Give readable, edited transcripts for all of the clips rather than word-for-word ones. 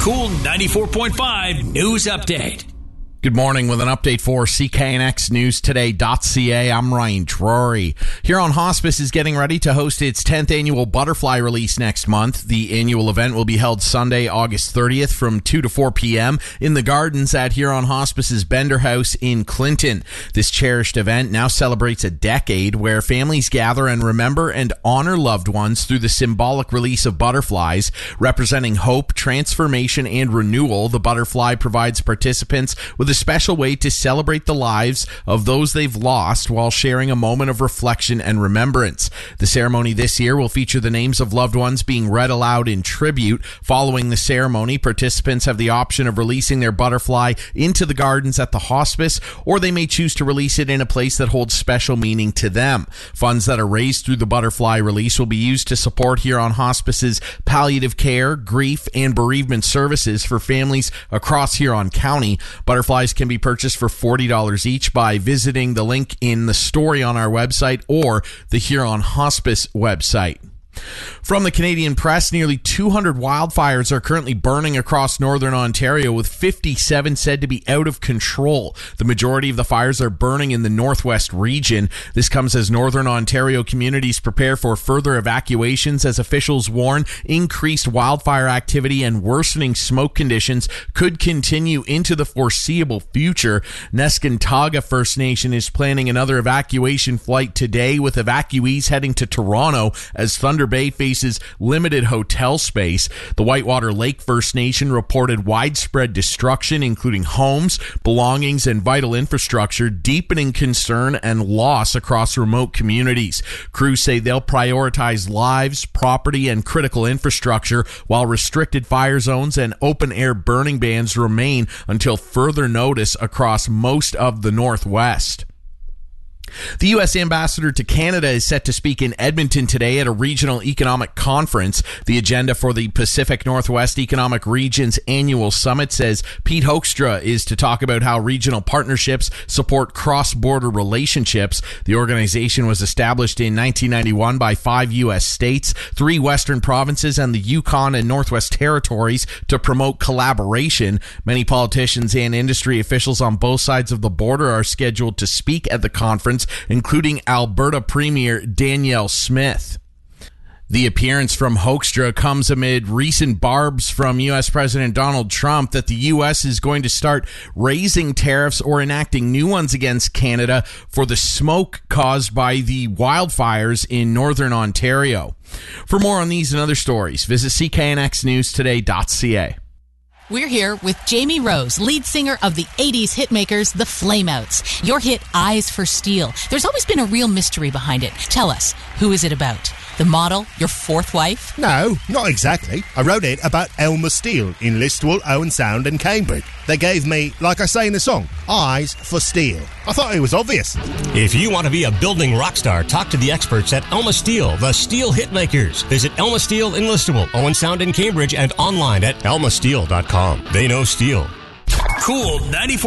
Cool 94.5 News Update. Good morning with an update for CKNXNewsToday.ca. I'm Ryan Drury. Huron Hospice is getting ready to host its 10th annual butterfly release next month. The annual event will be held Sunday, August 30th from 2 to 4 p.m. in the gardens at Huron Hospice's Bender House in Clinton. This cherished event now celebrates a decade where families gather and remember and honor loved ones through the symbolic release of butterflies. Representing hope, transformation, and renewal, the butterfly provides participants with a special way to celebrate the lives of those they've lost while sharing a moment of reflection and remembrance. The ceremony this year will feature the names of loved ones being read aloud in tribute. Following the ceremony, participants have the option of releasing their butterfly into the gardens at the hospice, or they may choose to release it in a place that holds special meaning to them. Funds that are raised through the butterfly release will be used to support Huron Hospice's palliative care, grief, and bereavement services for families across Huron County. Butterflies can be purchased for $40 each by visiting the link in the story on our website or the Huron Hospice website. From the Canadian Press, nearly 200 wildfires are currently burning across northern Ontario, with 57 said to be out of control. The majority of the fires are burning in the northwest region. This comes as northern Ontario communities prepare for further evacuations as officials warn increased wildfire activity and worsening smoke conditions could continue into the foreseeable future. Neskantaga First Nation is planning another evacuation flight today, with evacuees heading to Toronto as Thunder Bay faces limited hotel space. The Whitewater Lake First Nation reported widespread destruction, including homes, belongings, and vital infrastructure, deepening concern and loss across remote communities. Crews say they'll prioritize lives, property, and critical infrastructure, while restricted fire zones and open-air burning bans remain until further notice across most of the Northwest. The U.S. ambassador to Canada is set to speak in Edmonton today at a regional economic conference. The agenda for the Pacific Northwest Economic Region's annual summit says Pete Hoekstra is to talk about how regional partnerships support cross-border relationships. The organization was established in 1991 by 5 U.S. states, 3 western provinces, and the Yukon and Northwest Territories to promote collaboration. Many politicians and industry officials on both sides of the border are scheduled to speak at the conference, including Alberta Premier Danielle Smith. The appearance from Hoekstra comes amid recent barbs from U.S. President Donald Trump that the U.S. is going to start raising tariffs or enacting new ones against Canada for the smoke caused by the wildfires in northern Ontario. For more on these and other stories, visit CKNXNewsToday.ca. We're here with Jamie Rose, lead singer of the 80s hitmakers, the Flameouts. Your hit, Eyes for Steel. There's always been a real mystery behind it. Tell us, who is it about? The model? Your fourth wife? No, not exactly. I wrote it about Elmer Steele in Listowel, Owen Sound and Cambridge. They gave me, like I say in the song, Eyes for Steel. I thought it was obvious. If you want to be a building rock star, talk to the experts at Elma Steel, the Steel Hitmakers. Visit Elma Steel in Listowel, Owen Sound in Cambridge, and online at elmasteel.com. They know steel. Cool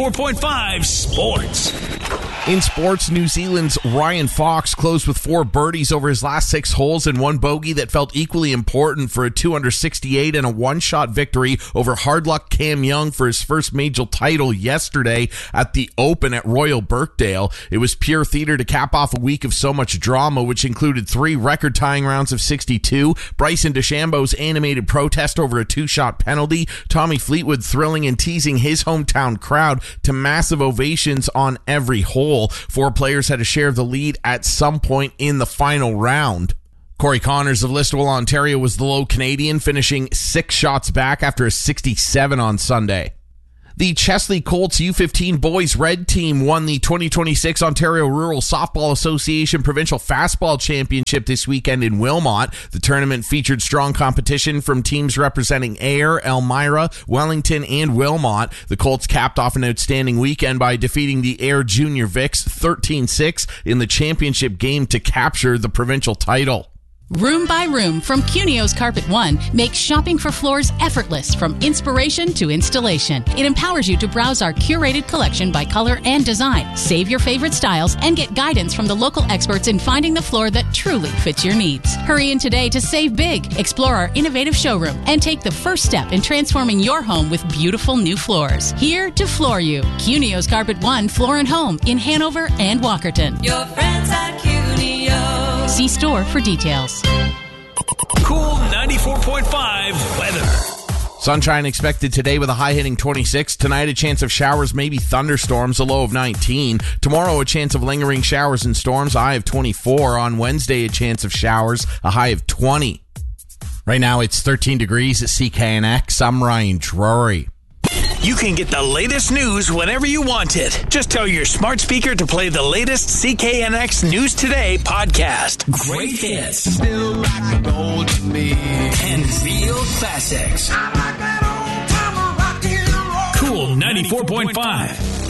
94.5 Sports. In sports, New Zealand's Ryan Fox closed with 4 birdies over his last 6 holes and 1 bogey that felt equally important for a 2-under-68 and a one-shot victory over hard luck Cam Young for his first major title yesterday at the Open at Royal Birkdale. It was pure theater to cap off a week of so much drama, which included 3 record-tying rounds of 62, Bryson DeChambeau's animated protest over a 2-shot penalty, Tommy Fleetwood thrilling and teasing his hometown crowd to massive ovations on every hole. 4 players had a share of the lead at some point in the final round. Corey Connors of Listowel, Ontario was the low Canadian, finishing 6 shots back after a 67 on Sunday. The Chesley Colts U15 boys red team won the 2026 Ontario Rural Softball Association Provincial Fastball Championship this weekend in Wilmot. The tournament featured strong competition from teams representing Ayr, Elmira, Wellington, and Wilmot. The Colts capped off an outstanding weekend by defeating the Ayr Junior Vics 13-6 in the championship game to capture the provincial title. Room by Room from Cunio's Carpet One makes shopping for floors effortless from inspiration to installation. It empowers you to browse our curated collection by color and design, save your favorite styles, and get guidance from the local experts in finding the floor that truly fits your needs. Hurry in today to save big, explore our innovative showroom, and take the first step in transforming your home with beautiful new floors. Here to floor you. Cunio's Carpet One Floor and Home in Hanover and Walkerton. Your friends at Cunio. See store for details. Cool 94.5 weather. Sunshine expected today with a high hitting 26. Tonight, a chance of showers, maybe thunderstorms, a low of 19. Tomorrow, a chance of lingering showers and storms, a high of 24. On Wednesday, a chance of showers, a high of 20. Right now, it's 13 degrees at CKNX. I'm Ryan Drury. You can get the latest news whenever you want it. Just tell your smart speaker to play the latest CKNX News Today podcast. Great hits. Still like gold to me. And real classics. I like that old time rock and roll. Cool 94.5.